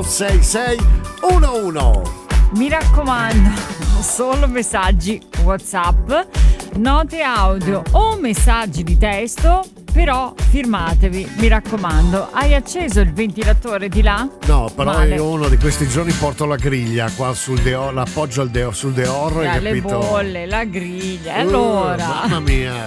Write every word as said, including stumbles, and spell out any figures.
sei sei uno uno. Mi raccomando, solo messaggi WhatsApp, note audio o messaggi di testo, però firmatevi, mi raccomando. Hai acceso il ventilatore di là? No, però Male. io uno di questi giorni porto la griglia qua sul Deor, l'appoggio al Deor, sul Deor, hai Eh, le capito? bolle, la griglia. E Uh, allora, mamma mia.